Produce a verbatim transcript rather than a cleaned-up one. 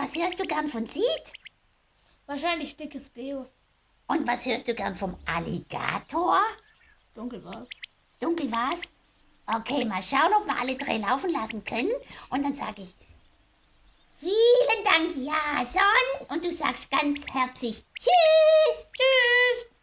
was hörst du gern von Sid? Wahrscheinlich dickes Beo. Und was hörst du gern vom Alligator? Dunkel war's. Dunkel war's? Okay, mal schauen, ob wir alle drei laufen lassen können. Und dann sage ich, vielen Dank, Jason. Und du sagst ganz herzlich Tschüss. Tschüss.